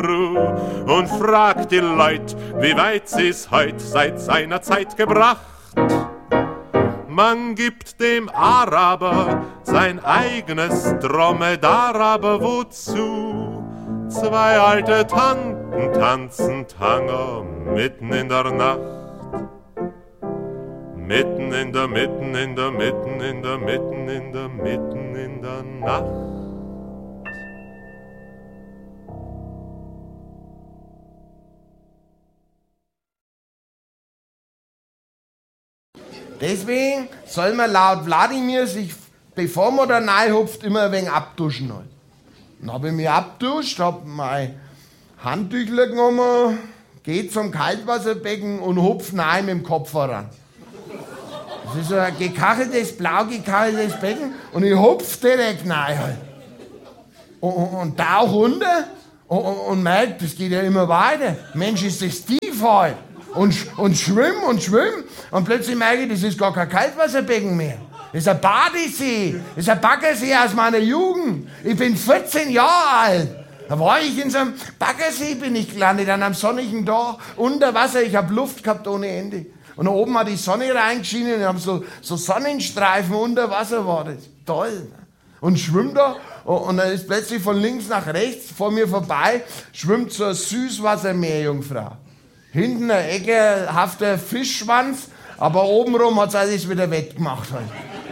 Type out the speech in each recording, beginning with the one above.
und fragt die Leut, wie weit sie's heut seit seiner Zeit gebracht. Man gibt dem Araber sein eigenes Dromedar, aber wozu? Zwei alte Tanten tanzen Tango mitten in der Nacht. Mitten in der Nacht. Deswegen soll man laut Wladimir sich, bevor man da reinhupft, immer ein wenig abduschen. Halt. Dann habe ich mich abduscht, habe mein Handtüchler genommen, geht zum Kaltwasserbecken und hupf rein mit dem Kopf voran. Das ist so ein gekacheltes, blau gekacheltes Becken und ich hupf direkt rein. Halt. Und tauch runter und merke, das geht ja immer weiter. Mensch, ist das tief halt. Und schwimm und plötzlich merke ich, das ist gar kein Kaltwasserbecken mehr. Das ist ein Badesee, das ist ein Baggersee aus meiner Jugend. Ich bin 14 Jahre alt. Da war ich in so einem Baggersee, bin ich gelandet, an einem sonnigen Tag, unter Wasser. Ich habe Luft gehabt ohne Ende. Und da oben hat die Sonne reingeschienen und haben so Sonnenstreifen unter Wasser, war das toll. Und schwimmt da und dann ist plötzlich von links nach rechts vor mir vorbei, schwimmt so eine Süßwassermeerjungfrau. Hinten ein ekelhafter Fischschwanz, aber obenrum hat sie alles wieder wettgemacht. Halt.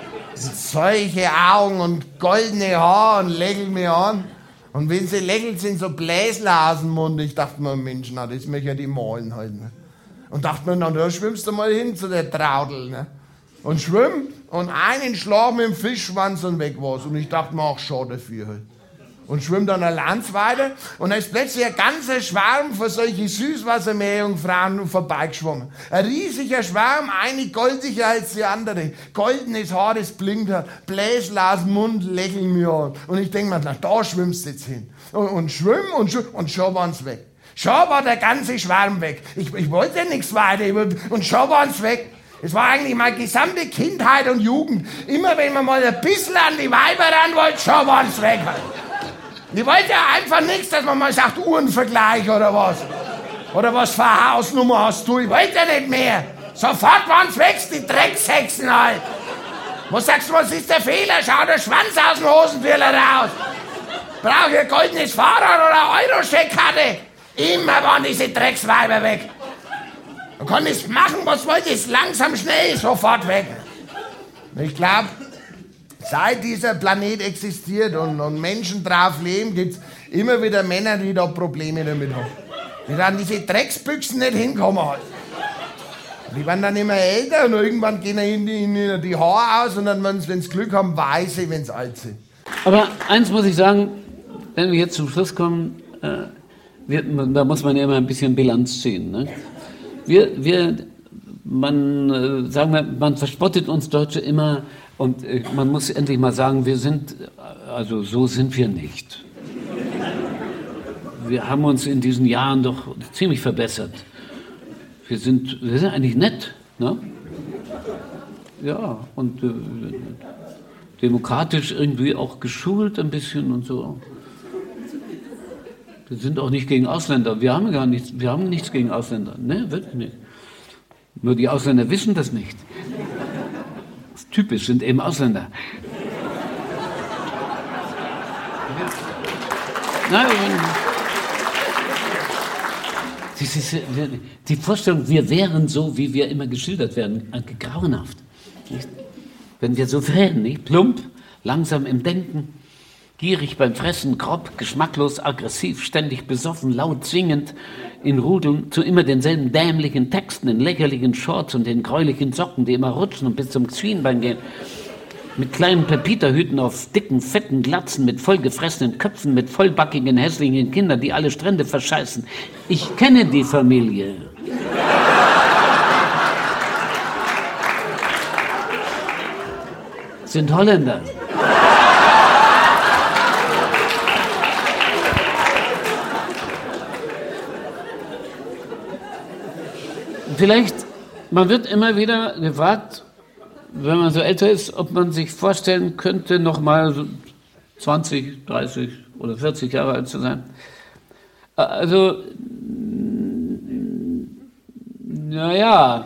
Solche Augen und goldene Haare und lächelt mich an. Und wenn sie lächelt, sind so Bläsler aus dem Mund. Ich dachte mir, Mensch, na, das möchte ich die malen halt. Ne? Und dachte mir, na, da schwimmst du mal hin zu der Traudel. Ne? Und schwimm und einen Schlag mit dem Fischschwanz und weg war's. Und ich dachte mir, ach, schade dafür halt. Und schwimm dann eine Lanz weiter und da ist plötzlich ein ganzer Schwarm von solchen Süßwassermeerjungfrauen vorbeigeschwommen. Ein riesiger Schwarm, eine goldiger als die andere. Goldenes Haar, das blinkt hat, Bläsler aus dem Mund, lächeln mir an. Und ich denke mir, na, da schwimmst du jetzt hin. Und schwimm und schon waren's weg. Schon war der ganze Schwarm weg. Ich wollte nichts weiter und schon waren's weg. Es war eigentlich meine gesamte Kindheit und Jugend. Immer wenn man mal ein bisschen an die Weiber ran wollte, schon waren's weg. Ich wollte ja einfach nichts, dass man mal sagt, Uhrenvergleich oder was. Oder was für eine Hausnummer hast du? Ich wollte ja nicht mehr. Sofort waren's weg, die Dreckshexen halt. Was sagst du, was ist der Fehler? Schau der Schwanz aus dem Hosenführer raus. Brauche ich ein goldenes Fahrrad oder eine Euro-Scheckkarte? Immer waren diese Drecksweiber weg. Man kann nicht machen, was wollte ich, langsam, schnell, sofort weg. Ich glaube, seit dieser Planet existiert und Menschen drauf leben, gibt es immer wieder Männer, die da Probleme damit haben. Die dann diese Drecksbüchsen nicht hinkommen halt. Die werden dann immer älter und irgendwann gehen ihnen die Haare aus und dann, wenn sie Glück haben, weiße, wenn sie alt sind. Aber eins muss ich sagen, wenn wir jetzt zum Schluss kommen, da muss man ja immer ein bisschen Bilanz ziehen. Ne? Man verspottet uns Deutsche immer und man muss endlich mal sagen, so sind wir nicht. Wir haben uns in diesen Jahren doch ziemlich verbessert. Wir sind eigentlich nett, ne? Ja, und demokratisch irgendwie auch geschult ein bisschen und so. Wir sind auch nicht gegen Ausländer. Wir haben nichts gegen Ausländer. Ne, wirklich nicht. Nur die Ausländer wissen das nicht. Das ist typisch, sind eben Ausländer. Nein, die Vorstellung, wir wären so, wie wir immer geschildert werden, grauenhaft. Nicht? Wenn wir so wären, nicht? Plump, langsam im Denken, gierig beim Fressen, grob, geschmacklos, aggressiv, ständig besoffen, laut singend, in Rudeln, zu immer denselben dämlichen Texten, in lächerlichen Shorts und den gräulichen Socken, die immer rutschen und bis zum Schienbein gehen. Mit kleinen Pepita-Hüten auf dicken, fetten Glatzen, mit vollgefressenen Köpfen, mit vollbackigen, hässlichen Kindern, die alle Strände verscheißen. Ich kenne die Familie. Sind Holländer. Vielleicht, man wird immer wieder gefragt, wenn man so älter ist, ob man sich vorstellen könnte, noch mal so 20, 30 oder 40 Jahre alt zu sein. Also, naja.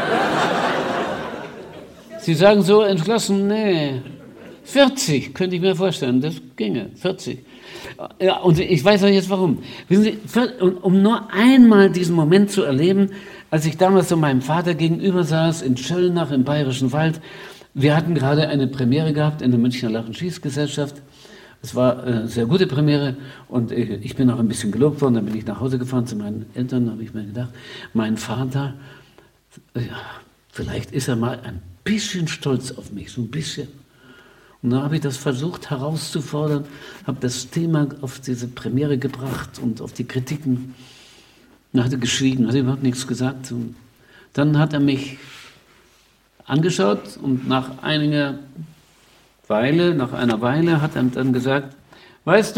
Sie sagen so entschlossen, nee. 40 könnte ich mir vorstellen, das ginge, 40. Ja, und ich weiß auch jetzt warum. Wissen Sie, um nur einmal diesen Moment zu erleben, als ich damals so meinem Vater gegenüber saß, in Schöllnach im Bayerischen Wald. Wir hatten gerade eine Premiere gehabt in der Münchner Lach- und Schießgesellschaft. Es war eine sehr gute Premiere und ich bin auch ein bisschen gelobt worden. Dann bin ich nach Hause gefahren zu meinen Eltern, da habe ich mir gedacht, mein Vater, ja, vielleicht ist er mal ein bisschen stolz auf mich, so ein bisschen. Und dann habe ich das versucht herauszufordern, habe das Thema auf diese Premiere gebracht und auf die Kritiken. Dann hat er geschwiegen, hat überhaupt nichts gesagt. Und dann hat er mich angeschaut und nach einer Weile hat er dann gesagt, weißt du,